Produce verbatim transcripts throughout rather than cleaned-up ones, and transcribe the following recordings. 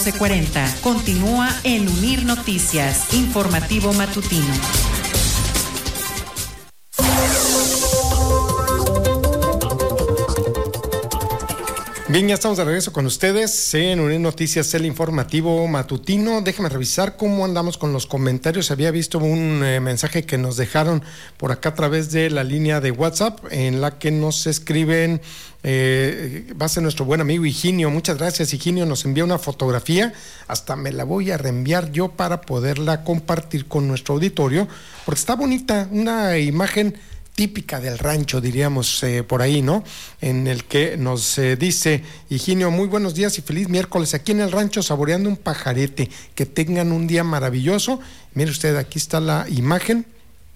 catorce cuarenta. Continúa en Unir Noticias, informativo matutino. Bien, ya estamos de regreso con ustedes en Unir Noticias, el informativo matutino. Déjame revisar cómo andamos con los comentarios. Había visto un eh, mensaje que nos dejaron por acá a través de la línea de WhatsApp, en la que nos escriben, eh, va a ser nuestro buen amigo Higinio. Muchas gracias, Higinio. Nos envía una fotografía, hasta me la voy a reenviar yo para poderla compartir con nuestro auditorio, porque está bonita, una imagen típica del rancho, diríamos, eh, por ahí, ¿no? En el que nos eh, dice Higinio: muy buenos días y feliz miércoles aquí en el rancho saboreando un pajarete, que tengan un día maravilloso. Mire usted, aquí está la imagen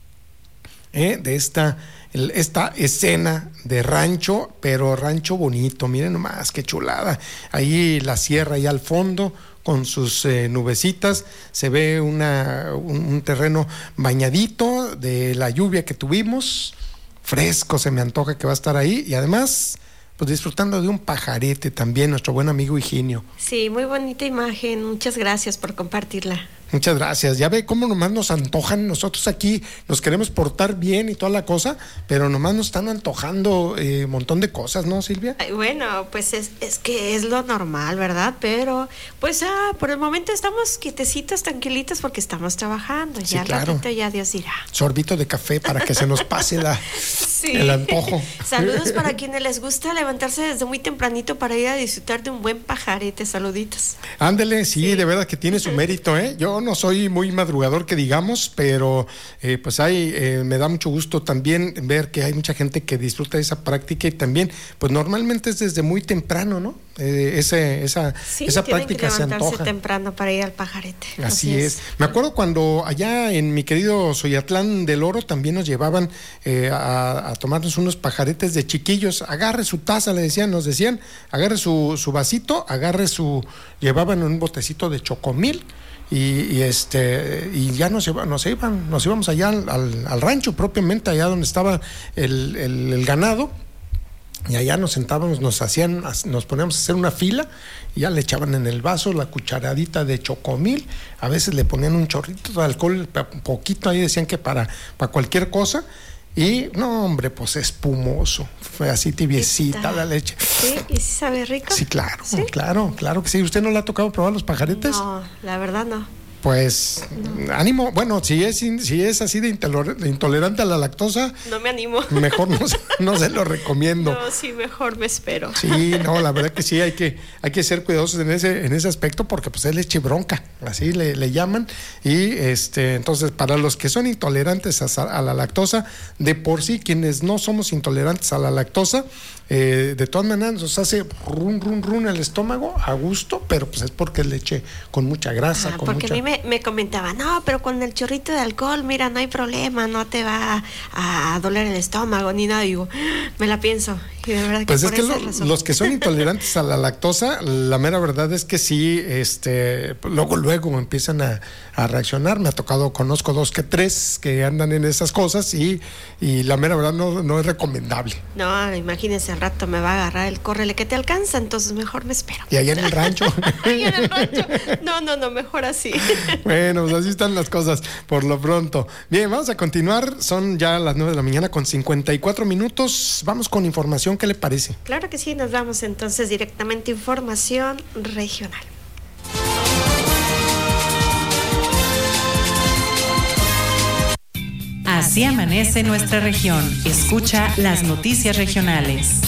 eh, de esta, el, esta escena de rancho, pero rancho bonito, miren nomás qué chulada, ahí la sierra ahí al fondo, con sus eh, nubecitas, se ve una, un, un terreno bañadito de la lluvia que tuvimos, fresco, se me antoja que va a estar ahí, y además, pues disfrutando de un pajarete también, nuestro buen amigo Higinio. Sí, muy bonita imagen, muchas gracias por compartirla. Muchas gracias. Ya ve cómo nomás nos antojan. Nosotros aquí nos queremos portar bien y toda la cosa, pero nomás nos están antojando un eh, montón de cosas, ¿no, Silvia? Ay, bueno, pues es, es que es lo normal, ¿verdad? Pero pues ah, por el momento estamos quietecitos, tranquilitos, porque estamos trabajando. Sí, ya claro. al ratito ya Dios dirá. Sorbito de café para que se nos pase la, sí. el antojo. Saludos para quienes les gusta levantarse desde muy tempranito para ir a disfrutar de un buen pajarete. Saluditos. Ándele, sí, sí, de verdad que tiene su mérito, ¿eh? Yo no soy muy madrugador que digamos, pero eh, pues hay, eh, me da mucho gusto también ver que hay mucha gente que disfruta de esa práctica, y también, pues normalmente es desde muy temprano, ¿no? Eh, ese, esa, sí, esa práctica se antoja. Sí, tienen que levantarse temprano para ir al pajarete. Así, Así es. es. Me acuerdo cuando allá en mi querido Soyatlán del Oro también nos llevaban eh, a, a tomarnos unos pajaretes de chiquillos. Agarre su taza, le decían, nos decían, agarre su, su vasito, agarre su, llevaban un botecito de chocomil. Y, y este y ya nos, nos iban nos íbamos allá al, al, al rancho propiamente, allá donde estaba el, el, el ganado, y allá nos sentábamos, nos hacían, nos poníamos a hacer una fila, y ya le echaban en el vaso la cucharadita de chocomil, a veces le ponían un chorrito de alcohol, poquito, ahí decían que para, para cualquier cosa. Y no, hombre, pues espumoso, fue así tibiecita la leche. Sí, ¿y si sabe rico? Sí, claro, ¿Sí? claro, claro que sí. ¿Usted no le ha tocado probar los pajaretes? No, la verdad no. Pues, no. Ánimo, bueno, si es si es así de intolerante a la lactosa, no me animo. Mejor no, no se lo recomiendo. No, sí, mejor me espero. Sí, no, la verdad que sí, hay que, hay que ser cuidadosos en ese, en ese aspecto, porque pues es leche bronca, así le, le llaman, y este, entonces para los que son intolerantes a, a la lactosa, de por sí, quienes no somos intolerantes a la lactosa, eh, de todas maneras nos hace run, run, run el estómago a gusto, pero pues es porque es leche con mucha grasa. Ah, con porque mucha... a mí me, me comentaba, no, pero con el chorrito de alcohol, mira, no hay problema, no te va a, a doler el estómago ni nada. Digo, me la pienso. Y de verdad que pues es por que esa lo, razón. los que son intolerantes a la lactosa, la mera verdad es que sí, este, luego, luego empiezan a, a reaccionar. Me ha tocado, conozco dos que tres que andan en esas cosas, y, y la mera verdad no, no es recomendable. No, imagínense, al rato me va a agarrar el córrele que te alcanza, entonces mejor me espero. Y allá en el rancho. Ahí en el rancho. No, no, no, mejor así. Bueno, pues así están las cosas por lo pronto. Bien, vamos a continuar. Son ya las nueve de la mañana con cincuenta y cuatro minutos. Vamos con información. ¿Qué le parece? Claro que sí, nos vamos entonces directamente a información regional. Así amanece nuestra región. Escucha las noticias regionales.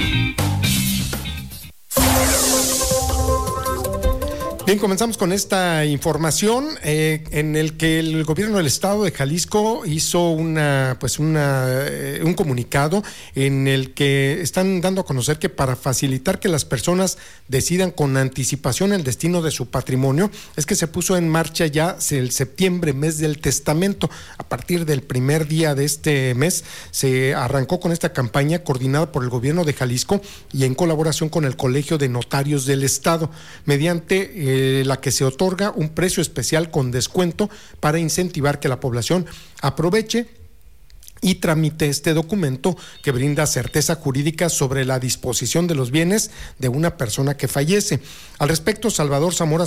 Bien, comenzamos con esta información eh, en el que el gobierno del estado de Jalisco hizo una, pues una, eh, un comunicado en el que están dando a conocer que para facilitar que las personas decidan con anticipación el destino de su patrimonio, es que se puso en marcha ya el septiembre, mes del testamento. A partir del primer día de este mes se arrancó con esta campaña coordinada por el gobierno de Jalisco y en colaboración con el Colegio de Notarios del Estado, mediante eh, la que se otorga un precio especial con descuento para incentivar que la población aproveche y tramite este documento que brinda certeza jurídica sobre la disposición de los bienes de una persona que fallece. Al respecto, Salvador Zamora